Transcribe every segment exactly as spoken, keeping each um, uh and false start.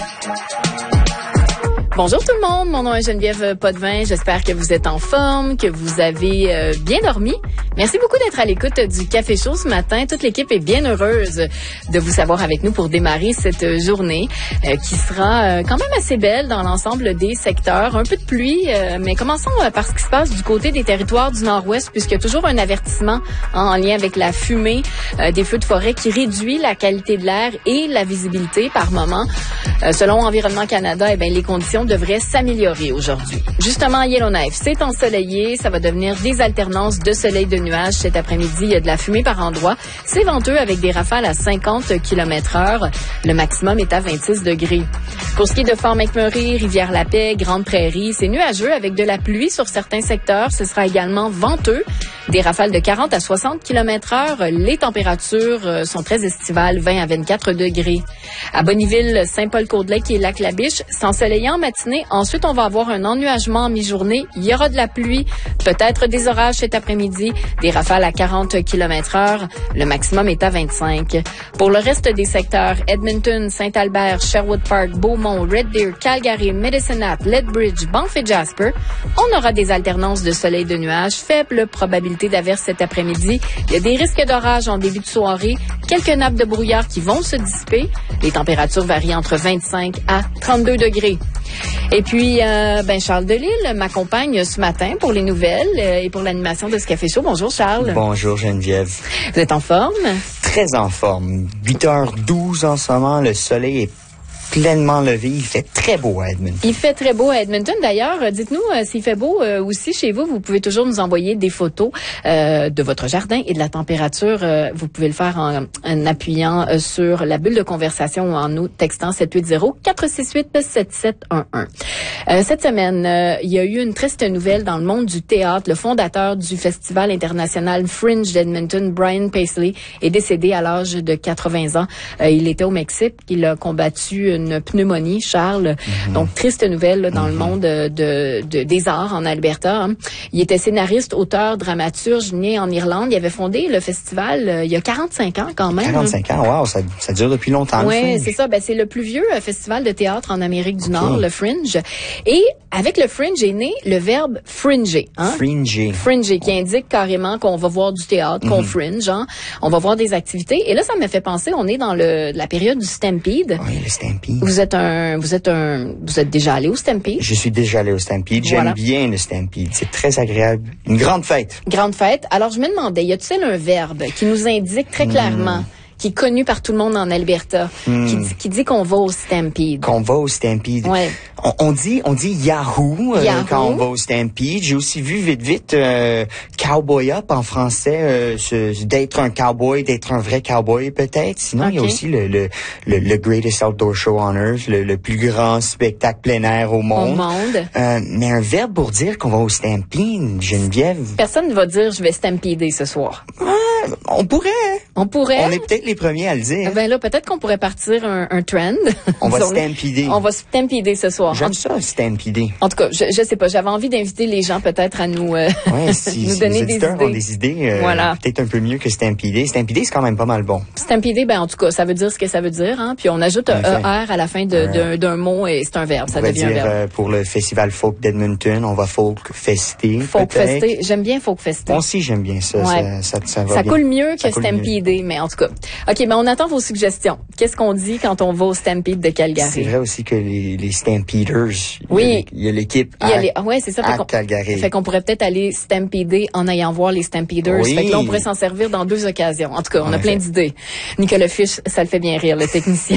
Bonjour tout le monde, mon nom est Geneviève Potvin. J'espère que vous êtes en forme, que vous avez euh, bien dormi. Merci beaucoup d'être à l'écoute du Café Chaud ce matin. Toute l'équipe est bien heureuse de vous savoir avec nous pour démarrer cette journée euh, qui sera euh, quand même assez belle dans l'ensemble des secteurs. Un peu de pluie, euh, mais commençons euh, par ce qui se passe du côté des territoires du Nord-Ouest, puisqu'il y a toujours un avertissement en lien avec la fumée euh, des feux de forêt qui réduit la qualité de l'air et la visibilité par moment. Euh, selon Environnement Canada, eh bien, les conditions devrait s'améliorer aujourd'hui. Justement, à Yellowknife, c'est ensoleillé. Ça va devenir des alternances de soleil de nuages cet après-midi. Il y a de la fumée par endroits. C'est venteux avec des rafales à cinquante kilomètres heure. Le maximum est à vingt-six degrés. Pour ce qui est de Fort McMurray, Rivière-la-Paix, Grande Prairie, c'est nuageux avec de la pluie sur certains secteurs. Ce sera également venteux. Des rafales de quarante à soixante kilomètres heure. Les températures sont très estivales, vingt à vingt-quatre degrés. À Bonnyville, Saint-Paul-Côte-Lake et Lac-la-Biche, c'est ensoleillant matinée. Ensuite, on va avoir un ennuagement en mi-journée. Il y aura de la pluie, peut-être des orages cet après-midi, des rafales à quarante kilomètres heure. Le maximum est à vingt-cinq. Pour le reste des secteurs, Edmonton, Saint-Albert, Sherwood Park, Beaumont, Red Deer, Calgary, Medicine Hat, Lethbridge, Banff et Jasper, on aura des alternances de soleil et de nuages. Faible probabilité d'averse cet après-midi. Il y a des risques d'orage en début de soirée. Quelques nappes de brouillard qui vont se dissiper. Les températures varient entre vingt-cinq à trente-deux degrés. Et puis, euh, ben Charles Delisle m'accompagne ce matin pour les nouvelles euh, et pour l'animation de ce Café Chaud. Bonjour Charles. Bonjour Geneviève. Vous êtes en forme? Très en forme. huit heures douze en ce moment, le soleil est pleinement levé. Il fait très beau à Edmonton. Il fait très beau à Edmonton. D'ailleurs, euh, dites-nous euh, s'il fait beau euh, aussi chez vous. Vous pouvez toujours nous envoyer des photos euh, de votre jardin et de la température. Euh, vous pouvez le faire en, en appuyant euh, sur la bulle de conversation ou en nous textant sept huit zéro, quatre six huit, sept sept un un. Euh, cette semaine, euh, il y a eu une triste nouvelle dans le monde du théâtre. Le fondateur du Festival international Fringe d'Edmonton, Brian Paisley, est décédé à l'âge de quatre-vingts ans. Euh, il était au Mexique. Il a combattu une pneumonie, Charles. Mm-hmm. Donc, triste nouvelle là, dans mm-hmm. le monde de, de, des arts en Alberta. Hein. Il était scénariste, auteur, dramaturge, né en Irlande. Il avait fondé le festival euh, il y a quarante-cinq ans quand même. quarante-cinq ans, wow, ça, ça dure depuis longtemps. Oui, c'est ça. Ben, c'est le plus vieux euh, festival de théâtre en Amérique du okay. Nord, le Fringe. Et avec le Fringe est né le verbe fringer. Hein? Fringer. Fringer, qui indique carrément qu'on va voir du théâtre, mm-hmm. qu'on fringe. Hein? On va voir des activités. Et là, ça me fait penser, on est dans le, la période du Stampede. Oui, le Stampede. Vous êtes un, vous êtes un, vous êtes déjà allé au Stampede? Je suis déjà allé au Stampede. J'aime voilà. bien le Stampede. C'est très agréable. Une grande fête. Grande fête. Alors, je me demandais, y a-t-il un verbe qui nous indique très clairement mm. qui est connu par tout le monde en Alberta, mm. qui, dit, qui dit qu'on va au Stampede. Qu'on va au Stampede. Ouais. On, on dit, on dit Yahoo, euh, Yahoo quand on va au Stampede. J'ai aussi vu vite, vite euh, Cowboy Up en français, euh, ce, d'être un cowboy, d'être un vrai cowboy peut-être. Sinon, okay. il y a aussi le, le, le, le Greatest Outdoor Show on Earth, le, le plus grand spectacle plein air au monde. Au monde. Euh, mais un verbe pour dire qu'on va au Stampede, Geneviève. Personne ne va dire je vais Stampeder ce soir. Ah, on pourrait. On pourrait. On est peut-être les premiers à le dire. Ben là, peut-être qu'on pourrait partir un, un trend. On va Stampeder. On va Stampeder ce soir. J'aime ça, Stampeder. En tout cas, je, je sais pas, j'avais envie d'inviter les gens peut-être à nous, euh, ouais, si, nous si donner les des auditeurs idées. ont des idées, euh, voilà. peut-être un peu mieux que Stampeder. Stampeder, c'est quand même pas mal bon. Stampeder, ben en tout cas, ça veut dire ce que ça veut dire, hein. Puis on ajoute un E R à la fin de, euh, d'un, d'un mot et c'est un verbe. Ça devient dire, un verbe. Euh, pour le festival folk d'Edmonton, on va folk fester. Folk fester, j'aime bien folk fester. Moi aussi, j'aime bien ça. Ouais. Ça, ça, ça, va ça bien. coule mieux ça que Stampeder, mais en tout cas. OK, ben on attend vos suggestions. Qu'est-ce qu'on dit quand on va au Stampede de Calgary? C'est vrai aussi que les, les Stampeders, oui. il y a l'équipe il y a à, les, ah ouais, c'est ça, à fait qu'on, Calgary. Fait qu'on pourrait peut-être aller Stampeder en allant voir les Stampeders. Oui. Fait que là, on pourrait s'en servir dans deux occasions. En tout cas, on en a plein d'idées. Nicolas Fisch, ça le fait bien rire, le technicien.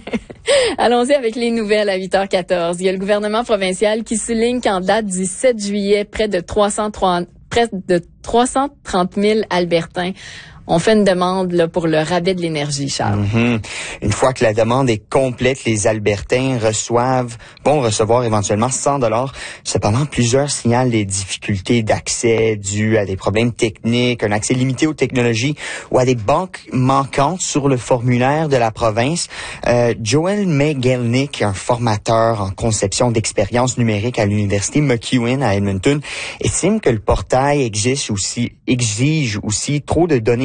Allons-y avec les nouvelles à huit heures quatorze. Il y a le gouvernement provincial qui souligne qu'en date du sept juillet, près de trois cent trois, près de trois cent trente mille Albertains on fait une demande là, pour le rabais de l'énergie, Charles. Mm-hmm. Une fois que la demande est complète, les Albertains reçoivent, vont recevoir éventuellement cent dollars. Cependant, plusieurs signalent des difficultés d'accès dues à des problèmes techniques, un accès limité aux technologies ou à des banques manquantes sur le formulaire de la province. Euh, Joel McGelnick, un formateur en conception d'expérience numérique à l'université McEwen à Edmonton, estime que le portail exige aussi, exige aussi trop de données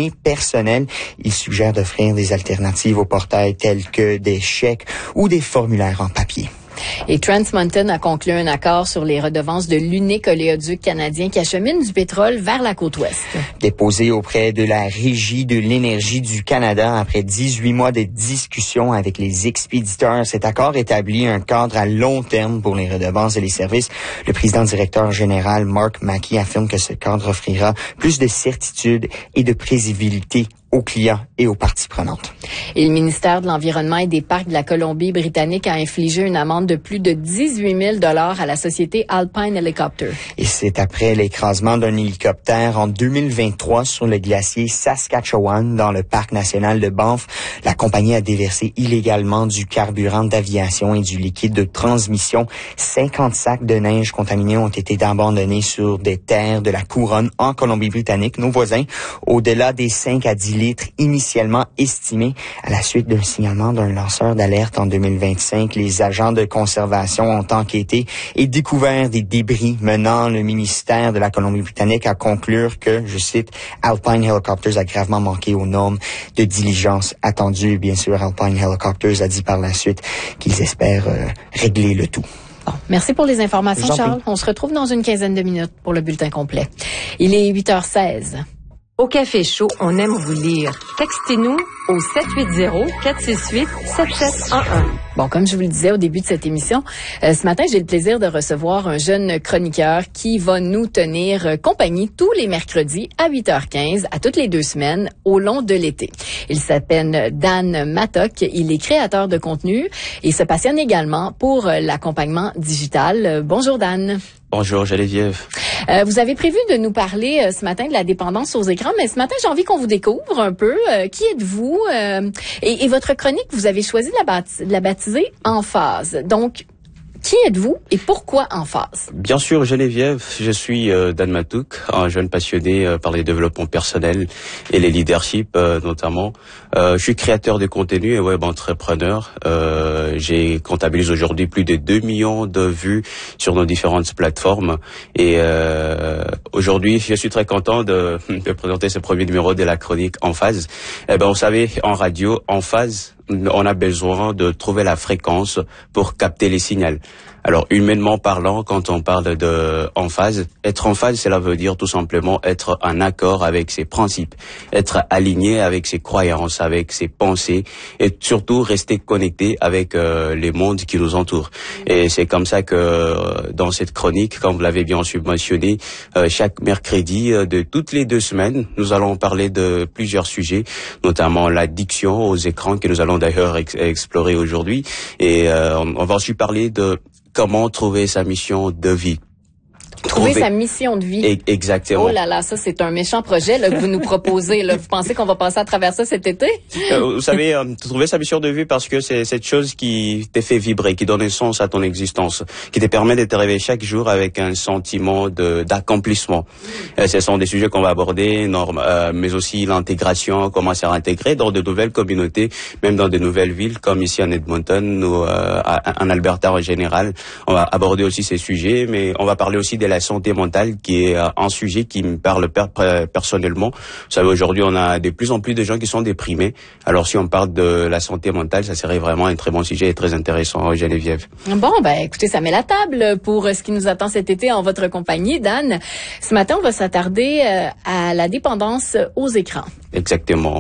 données personnelles. Il suggère d'offrir des alternatives au portail telles que des chèques ou des formulaires en papier. Et Trans Mountain a conclu un accord sur les redevances de l'unique oléoduc canadien qui achemine du pétrole vers la côte ouest. Déposé auprès de la Régie de l'énergie du Canada après dix-huit mois de discussions avec les expéditeurs, cet accord établit un cadre à long terme pour les redevances et les services. Le président directeur général Mark Mackey affirme que ce cadre offrira plus de certitude et de prévisibilité aux clients et aux parties prenantes. Et le ministère de l'Environnement et des Parcs de la Colombie-Britannique a infligé une amende de plus de dix-huit mille dollars à la société Alpine Helicopter. Et c'est après l'écrasement d'un hélicoptère en deux mille vingt-trois sur le glacier Saskatchewan dans le parc national de Banff. La compagnie a déversé illégalement du carburant d'aviation et du liquide de transmission. cinquante sacs de neige contaminés ont été abandonnés sur des terres de la couronne en Colombie-Britannique, nos voisins, au-delà des cinq à dix litres initialement estimés. À la suite d'un signalement d'un lanceur d'alerte en deux mille vingt-cinq, les agents de conservation ont enquêté et découvert des débris menant le ministère de la Colombie-Britannique à conclure que, je cite, Alpine Helicopters a gravement manqué aux normes de diligence attendues. Bien sûr, Alpine Helicopters a dit par la suite qu'ils espèrent euh, régler le tout. Bon, merci pour les informations, Charles. On se retrouve dans une quinzaine de minutes pour le bulletin complet. Il est huit heures seize. Au Café Chaud, on aime vous lire. Textez-nous au sept huit zéro, quatre six huit, sept sept un un. Bon, comme je vous le disais au début de cette émission, euh, ce matin, j'ai le plaisir de recevoir un jeune chroniqueur qui va nous tenir euh, compagnie tous les mercredis à huit heures quinze, à toutes les deux semaines, au long de l'été. Il s'appelle Dan Mattock. Il est créateur de contenu et se passionne également pour euh, l'accompagnement digital. Euh, bonjour, Dan. Bonjour Geneviève. Euh, vous avez prévu de nous parler euh, ce matin de la dépendance aux écrans, mais ce matin, j'ai envie qu'on vous découvre un peu. Euh, qui êtes-vous? Euh, et, et votre chronique, vous avez choisi de la, bapti- de la baptiser Emphase. Donc, qui êtes-vous et pourquoi Emphase? Bien sûr, Geneviève, je suis euh, Dan Mattock, un jeune passionné euh, par les développements personnels et les leaderships euh, notamment. Euh, je suis créateur de contenu et web entrepreneur. Euh, j'ai comptabilisé aujourd'hui plus de deux millions de vues sur nos différentes plateformes. Et euh, aujourd'hui, je suis très content de, de présenter ce premier numéro de la chronique Emphase. Eh ben, vous savez, en radio, Emphase, on a besoin de trouver la fréquence pour capter les signaux. Alors, humainement parlant, quand on parle de en phase, être en phase, cela veut dire tout simplement être en accord avec ses principes, être aligné avec ses croyances, avec ses pensées, et surtout rester connecté avec euh, les mondes qui nous entourent. Et c'est comme ça que euh, dans cette chronique, comme vous l'avez bien mentionné, euh, chaque mercredi euh, de toutes les deux semaines, nous allons parler de plusieurs sujets, notamment l'addiction aux écrans que nous allons d'ailleurs ex- explorer aujourd'hui. Et euh, on, on va aussi parler de comment trouver sa mission de vie. Trouver, trouver sa mission de vie. Exactement. Oh là là, ça c'est un méchant projet là, que vous nous proposez. Là. Vous pensez qu'on va passer à travers ça cet été? Euh, vous savez, euh, trouver sa mission de vie parce que c'est cette chose qui te fait vibrer, qui donne un sens à ton existence, qui te permet de te réveiller chaque jour avec un sentiment de d'accomplissement. Euh, ce sont des sujets qu'on va aborder, normes, euh, mais aussi l'intégration, comment se réintégrer dans de nouvelles communautés, même dans de nouvelles villes comme ici en Edmonton ou euh, en Alberta en général. On va aborder aussi ces sujets, mais on va parler aussi de la santé mentale qui est un sujet qui me parle per- personnellement. Vous savez, aujourd'hui, on a de plus en plus de gens qui sont déprimés. Alors, si on parle de la santé mentale, ça serait vraiment un très bon sujet et très intéressant, Geneviève. Bon, ben, écoutez, ça met la table pour ce qui nous attend cet été en votre compagnie, Dan. Ce matin, on va s'attarder à la dépendance aux écrans. Exactement.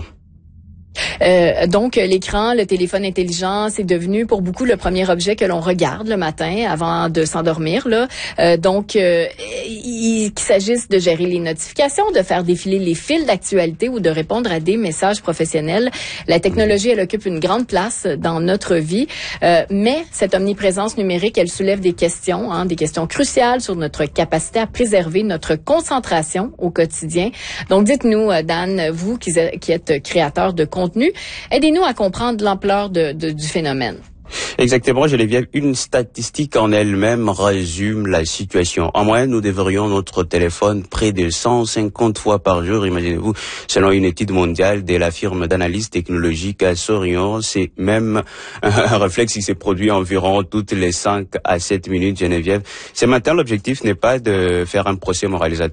Euh, donc, l'écran, le téléphone intelligent, c'est devenu pour beaucoup le premier objet que l'on regarde le matin avant de s'endormir. Là, euh, donc, euh, il, qu'il s'agisse de gérer les notifications, de faire défiler les fils d'actualité ou de répondre à des messages professionnels, la technologie, elle occupe une grande place dans notre vie. Euh, mais cette omniprésence numérique, elle soulève des questions, hein, des questions cruciales sur notre capacité à préserver notre concentration au quotidien. Donc, dites-nous, Dan, vous qui êtes, qui êtes créateur de contenu, aidez-nous à comprendre l'ampleur de, de, du phénomène. Exactement, Geneviève. Une statistique en elle-même résume la situation. En moyenne, nous devrions notre téléphone près de cent cinquante fois par jour, imaginez-vous, selon une étude mondiale de la firme d'analyse technologique Sorion. C'est même un réflexe qui s'est produit environ toutes les cinq à sept minutes, Geneviève. Ce matin, l'objectif n'est pas de faire un procès moralisateur